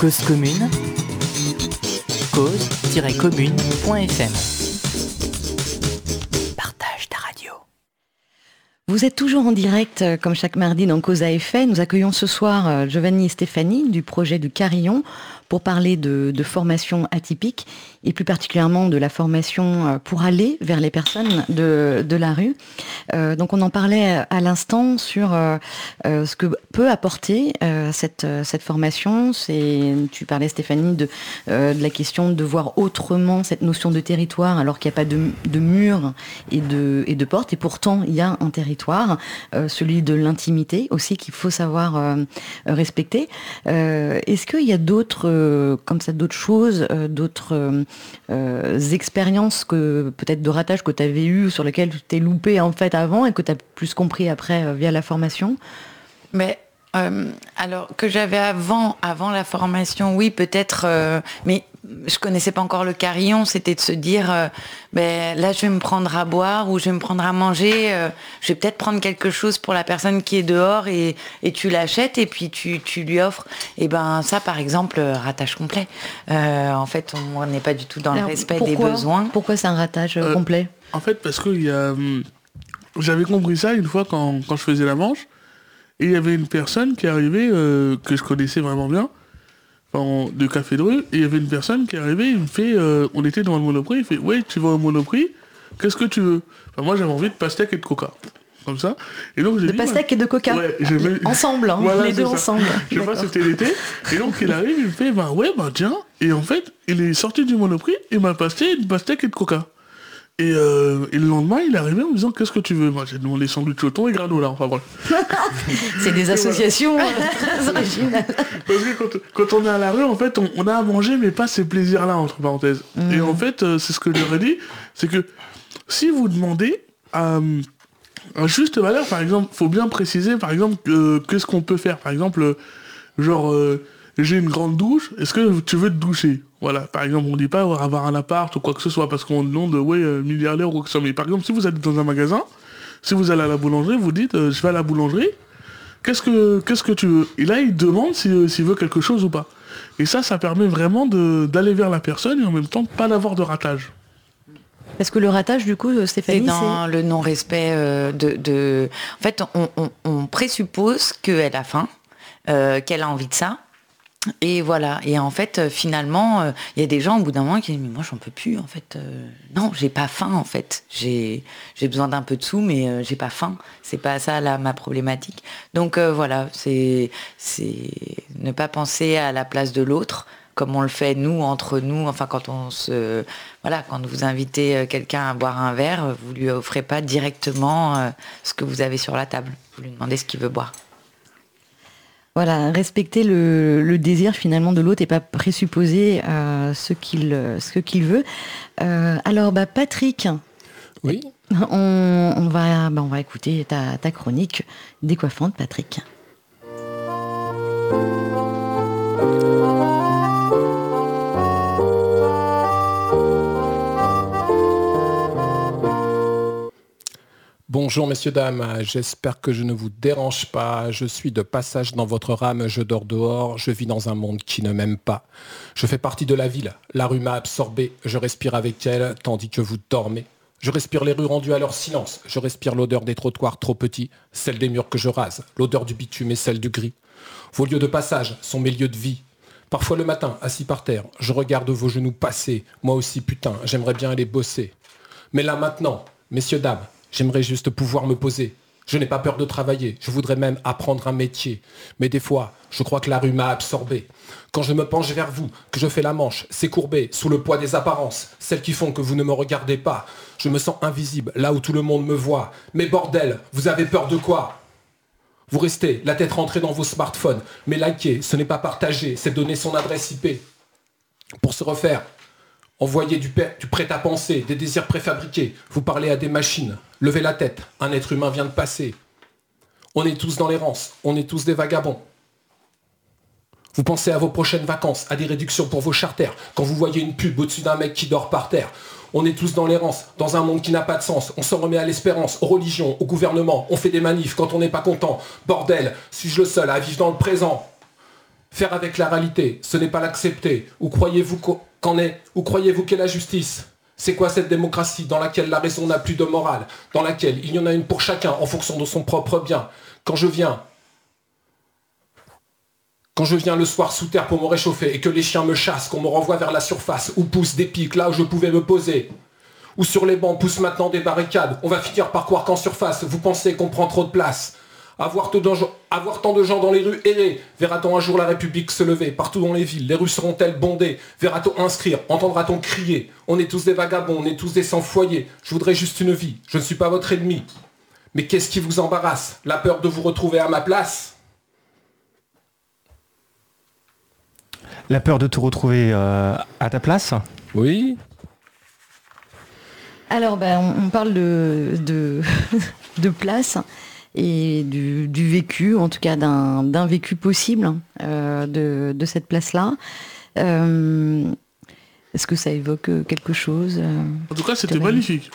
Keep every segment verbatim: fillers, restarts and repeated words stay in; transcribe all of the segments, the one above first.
Cause commune, cause tiret commune point f m. Partage ta radio. Vous êtes toujours en direct, euh, comme chaque mardi, dans Cause à effet. Nous accueillons ce soir euh, Giovanni et Stéphanie du projet du Carillon pour parler de, de formation atypique et plus particulièrement de la formation euh, pour aller vers les personnes de, de la rue. Euh, donc on en parlait à l'instant sur euh, euh, ce que peut apporter euh, cette, cette formation. C'est, tu parlais, Stéphanie, de, euh, de la question de voir autrement cette notion de territoire alors qu'il n'y a pas de, de mur et de, et de porte. Et pourtant, il y a un territoire, euh, celui de l'intimité aussi qu'il faut savoir euh, respecter. Euh, est-ce qu'il y a d'autres, euh, comme ça, d'autres choses, euh, d'autres euh, euh, expériences que peut-être de ratage que tu avais eues, sur lesquelles tu t'es loupé en fait avant et que tu as plus compris après euh, via la formation? Mais euh, alors que j'avais avant, avant la formation, oui, peut-être, euh, mais je connaissais pas encore le carillon. C'était de se dire, euh, ben là, je vais me prendre à boire ou je vais me prendre à manger. Euh, je vais peut-être prendre quelque chose pour la personne qui est dehors et, et tu l'achètes et puis tu, tu lui offres. Et ben ça, par exemple, ratage complet. Euh, en fait, on n'est pas du tout dans Alors, le respect pourquoi, des besoins. Pourquoi c'est un ratage euh, complet? En fait, parce que il y a, hum, j'avais compris ça une fois quand, quand je faisais la manche. Et il y avait une personne qui arrivait, euh, que je connaissais vraiment bien, enfin, de Café de Rue, et il y avait une personne qui arrivait, il me fait, euh, on était dans le Monoprix, il fait, ouais, tu vas au Monoprix, qu'est-ce que tu veux? Enfin, moi j'avais envie de pastèque et de coca, comme ça. Et donc j'ai de dit, pastèque bah, et de coca ouais, mis... ensemble, hein, voilà, les deux ça. ensemble. Je sais pas, c'était l'été, et donc il arrive, il me fait, bah ouais, bah tiens, et en fait, il est sorti du Monoprix, il m'a passé une pastèque et de coca. Et, euh, et le lendemain, il est arrivé en me disant, qu'est-ce que tu veux? Moi, j'ai demandé sandwich au thon et granola, enfin bref. C'est des associations très originales. Parce que quand, quand on est à la rue, en fait, on, on a à manger, mais pas ces plaisirs-là, entre parenthèses. Mmh. Et en fait, euh, c'est ce que je leur ai dit, c'est que si vous demandez à, à juste valeur, par exemple, faut bien préciser, par exemple, euh, qu'est-ce qu'on peut faire. Par exemple, genre, euh, j'ai une grande douche, est-ce que tu veux te doucher? Voilà, par exemple, on dit pas avoir un appart ou quoi que ce soit, parce qu'on demande, ouais, euh, milliardaire ou quoi que ce soit. Mais par exemple, si vous êtes dans un magasin, si vous allez à la boulangerie, vous dites, euh, je vais à la boulangerie, qu'est-ce que, qu'est-ce que tu veux? Et là, il demande si, euh, s'il veut quelque chose ou pas. Et ça, ça permet vraiment de, d'aller vers la personne et en même temps, pas d'avoir de ratage. Parce que le ratage, du coup, Stéphanie, c'est dans c'est... le non-respect euh, de, de... En fait, on, on, on présuppose qu'elle a faim, euh, qu'elle a envie de ça. Et voilà, et en fait, euh, finalement, il euh, y a des gens au bout d'un moment qui disent, mais moi j'en peux plus, en fait. Euh, non, j'ai pas faim, en fait. J'ai, j'ai besoin d'un peu de sous, mais euh, j'ai pas faim. C'est pas ça, là, ma problématique. Donc euh, voilà, c'est, c'est ne pas penser à la place de l'autre, comme on le fait, nous, entre nous. Enfin, quand on se... Voilà, quand vous invitez quelqu'un à boire un verre, vous lui offrez pas directement euh, ce que vous avez sur la table. Vous lui demandez ce qu'il veut boire. Voilà, respecter le, le désir finalement de l'autre et pas présupposer euh, ce qu'il ce qu'il veut. Euh, alors, bah, Patrick, oui, on, on va bah, on va écouter ta, ta chronique décoiffante, Patrick. Bonjour messieurs, dames, j'espère que je ne vous dérange pas, je suis de passage dans votre rame, je dors dehors, je vis dans un monde qui ne m'aime pas. Je fais partie de la ville, la rue m'a absorbé, je respire avec elle tandis que vous dormez. Je respire les rues rendues à leur silence, je respire l'odeur des trottoirs trop petits, celle des murs que je rase, l'odeur du bitume et celle du gris. Vos lieux de passage sont mes lieux de vie. Parfois le matin, assis par terre, je regarde vos genoux passer, moi aussi putain, j'aimerais bien aller bosser. Mais là maintenant, messieurs, dames, j'aimerais juste pouvoir me poser. Je n'ai pas peur de travailler. Je voudrais même apprendre un métier. Mais des fois, je crois que la rue m'a absorbé. Quand je me penche vers vous, que je fais la manche, c'est courbé, sous le poids des apparences, celles qui font que vous ne me regardez pas. Je me sens invisible, là où tout le monde me voit. Mais bordel, vous avez peur de quoi ? Vous restez, la tête rentrée dans vos smartphones. Mais liker, ce n'est pas partager, c'est donner son adresse I P. Pour se refaire, envoyer du, pa- du prêt-à-penser, des désirs préfabriqués. Vous parlez à des machines. Levez la tête, un être humain vient de passer. On est tous dans l'errance, on est tous des vagabonds. Vous pensez à vos prochaines vacances, à des réductions pour vos charters, quand vous voyez une pub au-dessus d'un mec qui dort par terre. On est tous dans l'errance, dans un monde qui n'a pas de sens. On s'en remet à l'espérance, aux religions, au gouvernement. On fait des manifs quand on n'est pas content. Bordel, suis-je le seul à vivre dans le présent ? Faire avec la réalité, ce n'est pas l'accepter. Où croyez-vous qu'en est? Où croyez-vous qu'est la justice? C'est quoi cette démocratie dans laquelle la raison n'a plus de morale? Dans laquelle il y en a une pour chacun en fonction de son propre bien? Quand je viens... Quand je viens le soir sous terre pour me réchauffer et que les chiens me chassent, qu'on me renvoie vers la surface, où poussent des pics là où je pouvais me poser, où sur les bancs poussent maintenant des barricades, on va finir par croire qu'en surface, vous pensez qu'on prend trop de place. Avoir, avoir tant de gens dans les rues errer, verra-t-on un jour la République se lever? Partout dans les villes, les rues seront-elles bondées? Verra-t-on inscrire? Entendra-t-on crier? On est tous des vagabonds, on est tous des sans-foyer. Je voudrais juste une vie, je ne suis pas votre ennemi. Mais qu'est-ce qui vous embarrasse? La peur de vous retrouver à ma place? La peur de te retrouver euh, à ta place? Oui. Alors, ben, on, on parle de, de, de place et du, du vécu, en tout cas d'un, d'un vécu possible euh, de, de cette place-là. Euh, est-ce que ça évoque quelque chose? En tout cas, c'était magnifique.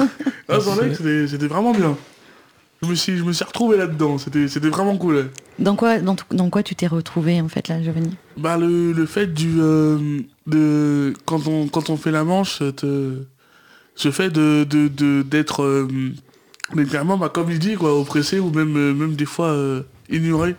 Ah, c'était, c'était vraiment bien. Je me suis, je me suis retrouvé là-dedans, c'était, c'était vraiment cool. Dans quoi, dans, dans quoi tu t'es retrouvé en fait là, Giovanni? Bah le, le fait du euh, de quand on quand on fait la manche, te, ce fait de, de, de d'être euh, clairement bah, comme il dit quoi, oppressé ou même euh, même des fois euh, ignoré.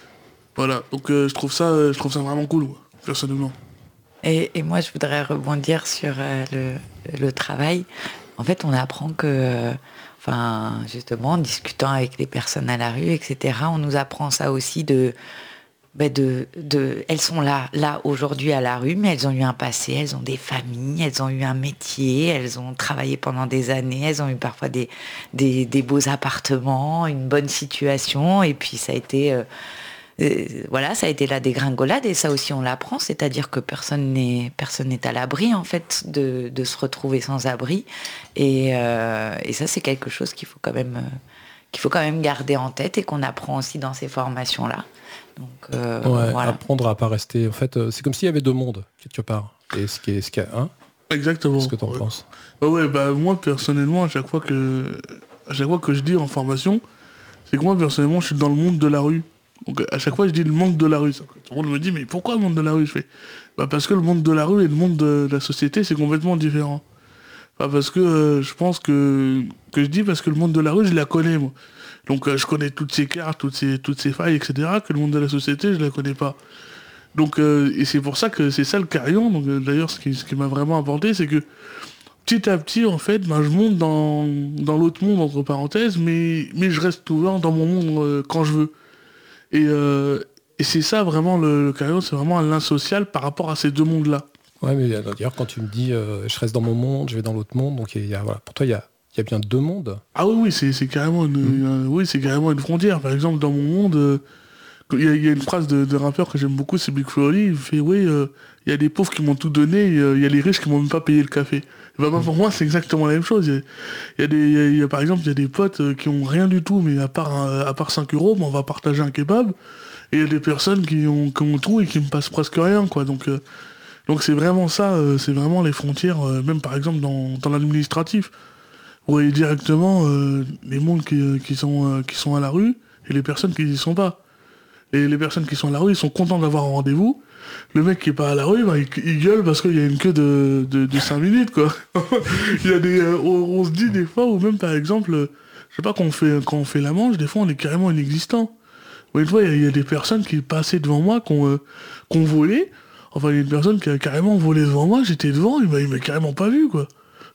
Voilà, donc euh, je trouve ça euh, je trouve ça vraiment cool, moi, personnellement. Et, et moi je voudrais rebondir sur euh, le, le travail. En fait, on apprend que euh, Enfin, justement, en discutant avec les personnes à la rue, et cetera, on nous apprend ça aussi de, ben de, de, elles sont là, là aujourd'hui à la rue, mais elles ont eu un passé, elles ont des familles, elles ont eu un métier, elles ont travaillé pendant des années, elles ont eu parfois des, des, des beaux appartements, une bonne situation, et puis ça a été, euh, euh, voilà, ça a été la dégringolade, et ça aussi on l'apprend, c'est-à-dire que personne n'est, personne n'est à l'abri en fait de, de se retrouver sans abri. Et, euh, et ça, c'est quelque chose qu'il faut quand même, euh, qu'il faut quand même garder en tête et qu'on apprend aussi dans ces formations-là. Donc, euh, ouais, voilà. Apprendre à pas rester. En fait, euh, c'est comme s'il y avait deux mondes quelque part. Et ce qui est, ce qui est, hein? Exactement. Qu'est-ce que t'en ouais. penses? Ouais, ouais, bah moi personnellement, à chaque fois que, à chaque fois que je dis en formation, c'est que moi personnellement, je suis dans le monde de la rue. Donc à chaque fois, je dis le monde de la rue. Tout le monde me dit, mais pourquoi le monde de la rue? Je fais, bah parce que le monde de la rue et le monde de la société, c'est complètement différent. Bah parce que euh, je pense que que je dis parce que le monde de la rue je la connais moi. Donc euh, je connais toutes ces cartes, toutes ces toutes ces failles, et cetera. Que le monde de la société je la connais pas. Donc euh, et c'est pour ça que c'est ça le carillon. Donc euh, d'ailleurs ce qui ce qui m'a vraiment apporté c'est que petit à petit en fait ben, je monte dans dans l'autre monde entre parenthèses, mais mais je reste toujours dans mon monde euh, quand je veux. Et euh, et c'est ça vraiment le, le carillon, c'est vraiment un lien social par rapport à ces deux mondes là. Ouais, mais d'ailleurs, quand tu me dis euh, je reste dans mon monde, je vais dans l'autre monde, donc il y a, voilà, pour toi, il y a, il y a bien deux mondes. Ah oui, oui, c'est, c'est carrément une, mmh. une, oui, c'est carrément une frontière. Par exemple, dans mon monde, euh, il y, a, il y a une phrase de, de rappeur que j'aime beaucoup, c'est Big Flo Oli. Il fait oui, euh, il y a des pauvres qui m'ont tout donné, il euh, y a les riches qui m'ont même pas payé le café. Et bah, mmh. Pour moi, c'est exactement la même chose. Il y a, il y a des, il y a, il y a, par exemple, il y a des potes euh, qui ont rien du tout, mais à part, euh, à part cinq euros, bah, on va partager un kebab. Et il y a des personnes qui ont, qui ont tout et qui me passent presque rien, quoi. Donc euh, Donc c'est vraiment ça, euh, c'est vraiment les frontières, euh, même par exemple dans, dans l'administratif. Vous voyez directement euh, les mondes qui, euh, qui, sont, euh, qui sont à la rue et les personnes qui n'y sont pas. Et les personnes qui sont à la rue, ils sont contents d'avoir un rendez-vous. Le mec qui est pas à la rue, bah, il, il gueule parce qu'il y a une queue de, de, de cinq minutes, quoi. il y a des, euh, on, on se dit des fois, ou même par exemple, euh, je sais pas, quand on, fait, quand on fait la manche, des fois on est carrément inexistant. Une fois, il y, y a des personnes qui passaient devant moi, qui ont, euh, qui ont volé. Enfin, il y a une personne qui a carrément volé devant moi, j'étais devant, il m'a, il m'a carrément pas vu, quoi.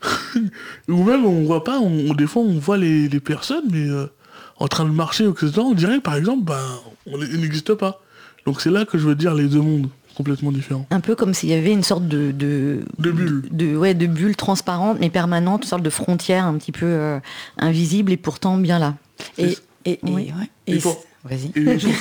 Ou même, on voit pas, on, des fois, on voit les, les personnes, mais euh, en train de marcher, et cetera, on dirait, par exemple, ben, on n'existe pas. Donc c'est là que je veux dire les deux mondes, complètement différents. Un peu comme s'il y avait une sorte de... De, de bulle. De, de, ouais, de bulle transparente, mais permanente, une sorte de frontière un petit peu euh, invisible et pourtant bien là. Et, et, et, oui. ouais, et, et pour... Vas-y. Et pour...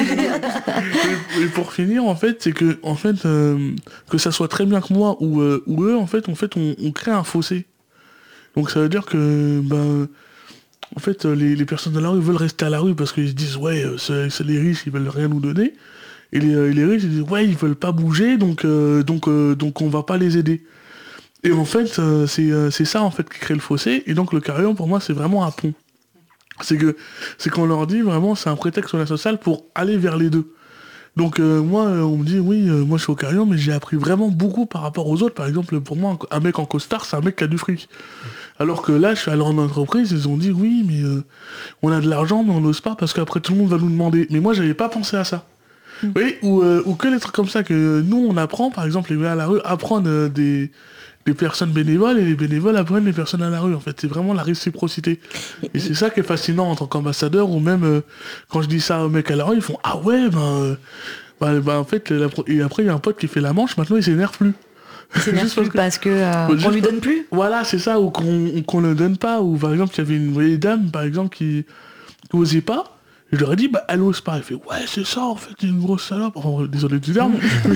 et pour finir, en fait, c'est que, en fait, euh, que ça soit très bien que moi ou, euh, ou eux, en fait, en fait on, on crée un fossé. Donc ça veut dire que, ben, en fait, les, les personnes de la rue veulent rester à la rue parce qu'ils se disent, ouais, c'est, c'est les riches, ils veulent rien nous donner. Et les, euh, les riches, ils disent, ouais, ils veulent pas bouger, donc, euh, donc, euh, donc on va pas les aider. Et en fait, euh, c'est, euh, c'est ça, en fait, qui crée le fossé. Et donc le carillon, pour moi, c'est vraiment un pont. C'est que c'est qu'on leur dit vraiment c'est un prétexte sur la sociale pour aller vers les deux. Donc euh, moi, euh, on me dit, oui, euh, moi je suis au Carillon, mais j'ai appris vraiment beaucoup par rapport aux autres. Par exemple, pour moi, un mec en costard, c'est un mec qui a du fric. Alors que là, je suis allé en entreprise, ils ont dit, oui, mais euh, on a de l'argent, mais on n'ose pas parce qu'après tout le monde va nous demander. Mais moi, j'avais pas pensé à ça. Mmh. Oui, ou, euh, ou que les trucs comme ça que nous, on apprend, par exemple, les gars à la rue apprennent euh, des... des personnes bénévoles et les bénévoles apprennent les personnes à la rue. En fait, c'est vraiment la réciprocité. Et c'est ça qui est fascinant en tant qu'ambassadeur, ou même euh, quand je dis ça aux mecs à la rue, ils font ah ouais, ben, euh, ben, ben en fait, la, et après il y a un pote qui fait la manche, maintenant il s'énerve plus. Il s'énerve plus parce que, parce que euh, on lui donne plus. Voilà, c'est ça, ou qu'on qu'on ne donne pas, ou par exemple, il y avait une vieille dame, par exemple, qui n'osait pas. Je leur ai dit, bah, elle ose pas. Elle fait, ouais, c'est ça, en fait, c'est une grosse salope. Enfin, désolé du terme.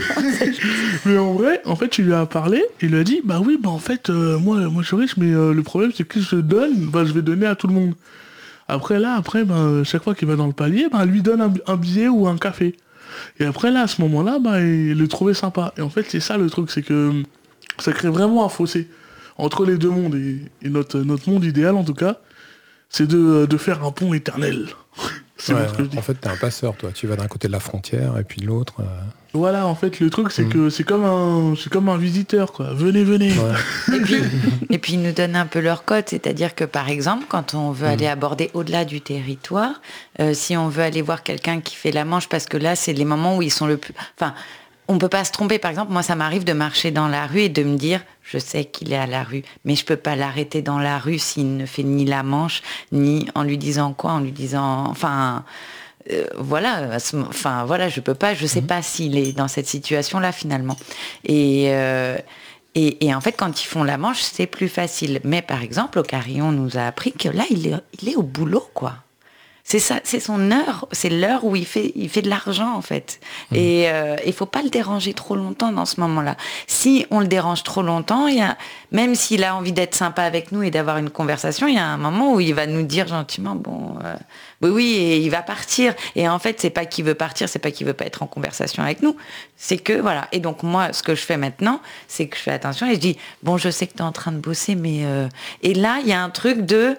Mais en vrai, en fait, tu lui as parlé, et il lui a dit, bah oui, bah en fait, euh, moi, moi je suis riche, mais euh, le problème, c'est que si je donne, bah, je vais donner à tout le monde. Après, là, après, bah, chaque fois qu'il va dans le palier, bah, elle lui donne un, un billet ou un café. Et après, là, à ce moment-là, bah, il le trouvait sympa. Et en fait, c'est ça le truc, c'est que ça crée vraiment un fossé entre les deux mondes. Et, et notre, notre monde idéal, en tout cas, c'est de, de faire un pont éternel. C'est ouais, ce que je dis. En fait, t'es un passeur, toi. Tu vas d'un côté de la frontière et puis de l'autre. Euh... Voilà, en fait, le truc, c'est mmh. que c'est comme un, c'est comme un visiteur, quoi. Venez, venez. Ouais. Et puis, et puis, ils nous donnent un peu leur code, c'est-à-dire que, par exemple, quand on veut mmh. aller aborder au-delà du territoire, euh, si on veut aller voir quelqu'un qui fait la Manche, parce que là, c'est les moments où ils sont le plus... Enfin, on peut pas se tromper. Par exemple, moi, ça m'arrive de marcher dans la rue et de me dire, je sais qu'il est à la rue, mais je peux pas l'arrêter dans la rue s'il ne fait ni la Manche, ni en lui disant quoi, en lui disant, enfin, euh, voilà, enfin voilà, je peux pas, je sais mmh. pas s'il est dans cette situation-là finalement. Et, euh, et et en fait, quand ils font la Manche, c'est plus facile. Mais par exemple, au Carillon, on nous a appris que là, il est, il est au boulot, quoi. C'est ça, c'est son heure, c'est l'heure où il fait, il fait de l'argent en fait. Mmh. Et euh, il faut pas le déranger trop longtemps dans ce moment-là. Si on le dérange trop longtemps, il y a, même s'il a envie d'être sympa avec nous et d'avoir une conversation, il y a un moment où il va nous dire gentiment, bon, euh, oui, oui, et il va partir. Et en fait, c'est pas qu'il veut partir, c'est pas qu'il veut pas être en conversation avec nous, c'est que voilà. Et donc moi, ce que je fais maintenant, c'est que je fais attention et je dis, bon, je sais que t'es en train de bosser, mais euh... et là, il y a un truc de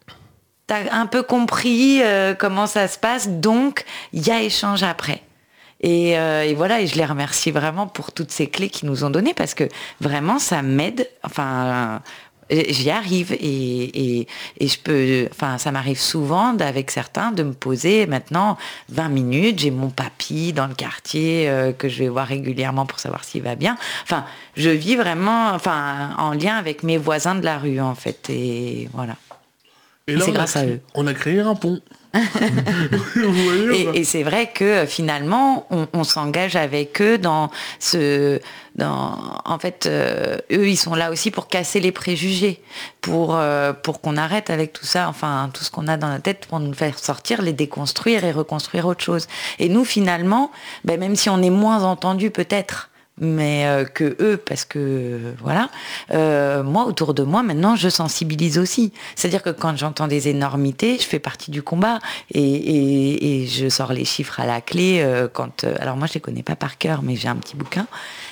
t'as un peu compris euh, comment ça se passe, donc il y a échange après. Et, euh, et voilà, et je les remercie vraiment pour toutes ces clés qu'ils nous ont données, parce que vraiment, ça m'aide, enfin, euh, j'y arrive, et, et, et je peux, enfin, ça m'arrive souvent, avec certains, de me poser maintenant vingt minutes, j'ai mon papy dans le quartier, euh, que je vais voir régulièrement pour savoir s'il va bien. Enfin, je vis vraiment, enfin, en lien avec mes voisins de la rue, en fait, et voilà. Et là, c'est on grâce a, à eux. On a créé un pont. et, et c'est vrai que finalement, on, on s'engage avec eux dans ce... Dans, en fait, euh, eux, ils sont là aussi pour casser les préjugés, pour, euh, pour qu'on arrête avec tout ça, enfin, tout ce qu'on a dans la tête, pour nous faire sortir, les déconstruire et reconstruire autre chose. Et nous, finalement, ben, même si on est moins entendus peut-être, mais euh, que eux, parce que euh, voilà, euh, moi autour de moi maintenant je sensibilise aussi, c'est-à-dire que quand j'entends des énormités, je fais partie du combat et, et, et je sors les chiffres à la clé euh, quand, euh, alors moi je les connais pas par cœur, mais j'ai un petit bouquin,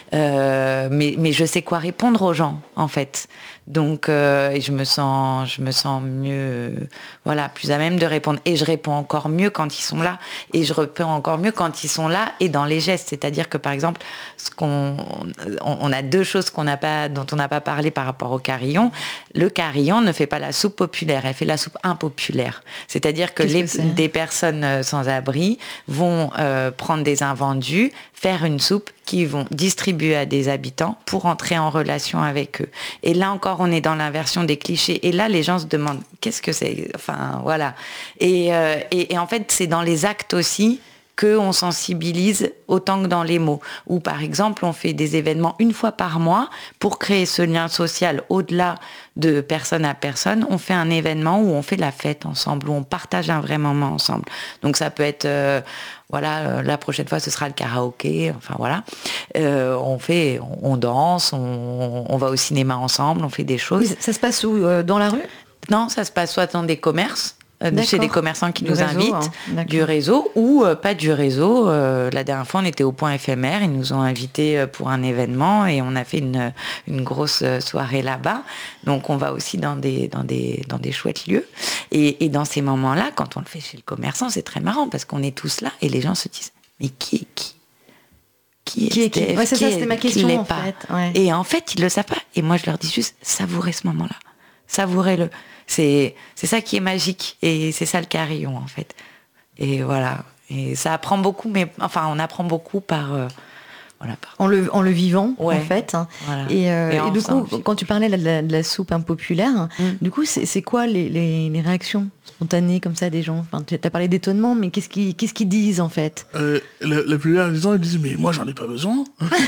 euh, mais, mais je sais quoi répondre aux gens en fait. Donc euh, et je me sens je me sens mieux, euh, voilà, plus à même de répondre, et je réponds encore mieux quand ils sont là, et je réponds encore mieux quand ils sont là et dans les gestes, c'est-à-dire que par exemple ce qu'on on, on a deux choses qu'on n'a pas dont on n'a pas parlé par rapport au Carillon. Le Carillon ne fait pas la soupe populaire, elle fait la soupe impopulaire, c'est-à-dire que, les, que des personnes sans abri vont euh, prendre des invendus, faire une soupe qu'ils vont distribuer à des habitants pour entrer en relation avec eux. Et là encore, on est dans l'inversion des clichés. Et là, les gens se demandent, qu'est-ce que c'est ? Enfin, voilà. Et, euh, et, et en fait, c'est dans les actes aussi qu'on sensibilise autant que dans les mots. Ou par exemple, on fait des événements une fois par mois pour créer ce lien social au-delà de personne à personne. On fait un événement où on fait la fête ensemble, où on partage un vrai moment ensemble. Donc ça peut être... Euh, Voilà, euh, la prochaine fois, ce sera le karaoké. Enfin, voilà. Euh, on fait, on, on danse, on, on va au cinéma ensemble, on fait des choses. Oui, ça se passe où, euh, dans la rue ? Non, ça se passe soit dans des commerces, euh, chez des commerçants qui du nous réseau, invitent, hein. du réseau, ou euh, pas du réseau. Euh, la dernière fois, on était au Point éphémère. Ils nous ont invités pour un événement et on a fait une, une grosse soirée là-bas. Donc, on va aussi dans des, dans des, dans des chouettes lieux. Et, et dans ces moments-là, quand on le fait chez le commerçant, c'est très marrant parce qu'on est tous là et les gens se disent mais qui est qui Qui est, qui est qui Steph ouais, c'est qui ça, est, c'était ma question qui en pas. fait. Ouais. Et en fait, ils le savent pas. Et moi, je leur dis juste, savourez ce moment-là. Savourez-le. C'est, c'est ça qui est magique. Et c'est ça le carillon, en fait. Et voilà. Et ça apprend beaucoup, mais enfin, on apprend beaucoup par... Euh, Voilà, en, le, en le vivant, ouais, en fait. Voilà. Et, euh, et, et du coup, quand tu parlais de la, de la soupe impopulaire, mm. du coup, c'est, c'est quoi les, les, les réactions spontanées comme ça des gens? Enfin, tu as parlé d'étonnement, mais qu'est-ce qu'ils, qu'est-ce qu'ils disent en fait? euh, la, la plupart des gens ils disent mais moi j'en ai pas besoin.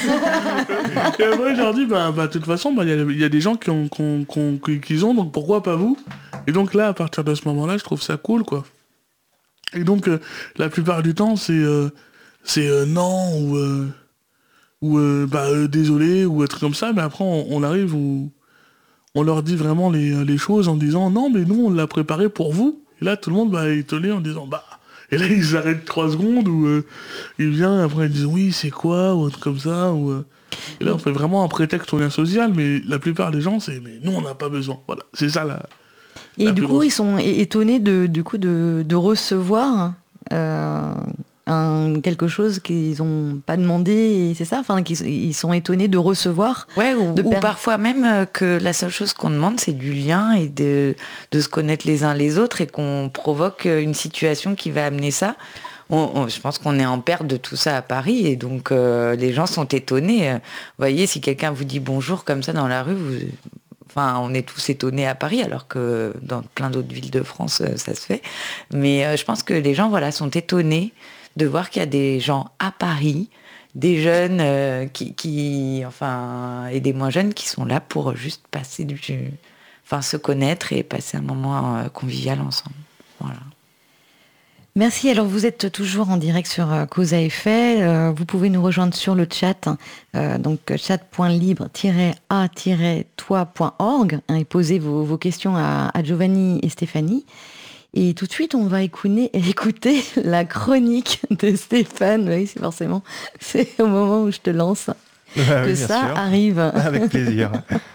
Et après je leur dis bah, bah de toute façon bah, y, a, y a des gens qui ont, qui, ont, qui, ont, qui ont donc pourquoi pas vous? Et donc là à partir de ce moment-là je trouve ça cool quoi. Et donc euh, la plupart du temps c'est euh, c'est euh, non ou euh, ou euh, bah euh, désolé ou un truc comme ça, mais après on, on arrive où on leur dit vraiment les, les choses en disant non mais nous on l'a préparé pour vous. Et là tout le monde va étonner en disant bah, et là ils arrêtent trois secondes ou euh, ils viennent après ils disent oui c'est quoi ou un truc comme ça ou euh, et là on fait vraiment un prétexte au lien social, mais la plupart des gens c'est mais nous on n'a pas besoin. Voilà, c'est ça la. Et la du coup grosse. Ils sont étonnés de du coup de, de recevoir. Euh... Un, quelque chose qu'ils n'ont pas demandé, et c'est ça, enfin, qu'ils ils sont étonnés de recevoir. Ouais, ou, de ou per... parfois même que la seule chose qu'on demande, c'est du lien et de, de se connaître les uns les autres et qu'on provoque une situation qui va amener ça. On, on, je pense qu'on est en perte de tout ça à Paris et donc euh, les gens sont étonnés. Vous voyez, si quelqu'un vous dit bonjour comme ça dans la rue, vous... Enfin, on est tous étonnés à Paris, alors que dans plein d'autres villes de France, ça se fait. Mais euh, je pense que les gens, voilà, sont étonnés de voir qu'il y a des gens à Paris, des jeunes euh, qui, qui, enfin, et des moins jeunes qui sont là pour juste passer du, enfin, se connaître et passer un moment euh, convivial ensemble. Voilà. Merci. Alors, vous êtes toujours en direct sur euh, Cause à effet. Euh, vous pouvez nous rejoindre sur le chat, euh, donc chat point libre tiret a tiret toi point org, hein, et poser vos, vos questions à, à Giovanni et Stéphanie. Et tout de suite, on va écouter, écouter la chronique de Stéphane. Oui, c'est forcément, c'est au moment où je te lance bah, que oui, ça sûr. arrive. Avec plaisir.